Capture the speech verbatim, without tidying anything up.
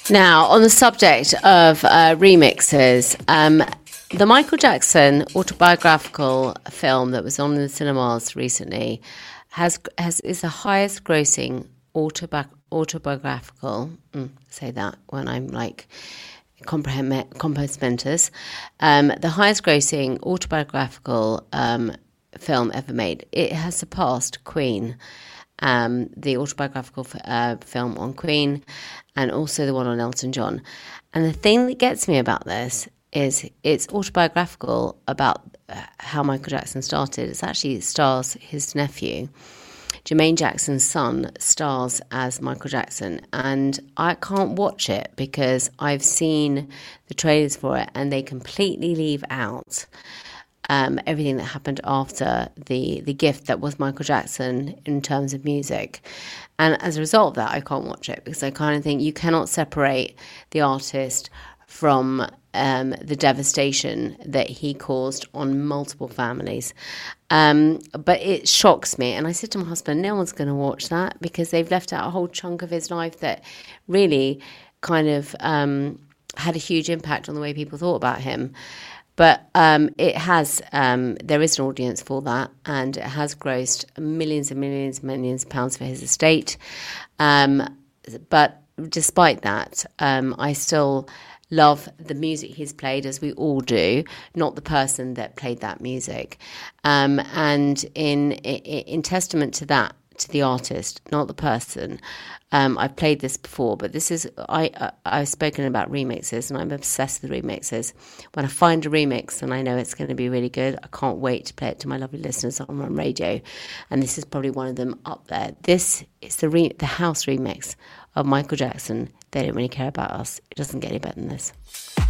Now, on the subject of uh, remixes, um, the Michael Jackson autobiographical film that was on in the cinemas recently has has is the highest grossing autobi- autobiographical. Mm, say that when I'm like comprehend compos mentis. Um, the highest grossing autobiographical um, film ever made. It has surpassed Queen. Um, the autobiographical uh, film on Queen, and also the one on Elton John. And the thing that gets me about this is it's autobiographical about how Michael Jackson started. It's actually stars his nephew. Jermaine Jackson's son stars as Michael Jackson, and I can't watch it because I've seen the trailers for it and they completely leave out Um, everything that happened after the, the gift that was Michael Jackson in terms of music. And as a result of that, I can't watch it because I kind of think you cannot separate the artist from um, the devastation that he caused on multiple families. Um, but it shocks me. And I said to my husband, no one's going to watch that because they've left out a whole chunk of his life that really kind of um, had a huge impact on the way people thought about him. But um, it has, um, there is an audience for that, and it has grossed millions and millions and millions of pounds for his estate. Um, but despite that, um, I still love the music he's played, as we all do, not the person that played that music. Um, and in, in in testament to that, to the artist, not the person. Um, I've played this before, but this is, I, I, I've spoken about remixes and I'm obsessed with remixes. When I find a remix and I know it's going to be really good, I can't wait to play it to my lovely listeners on, on radio. And this is probably one of them up there. This is the re- the house remix of Michael Jackson. They Don't Really Care About Us. It doesn't get any better than this.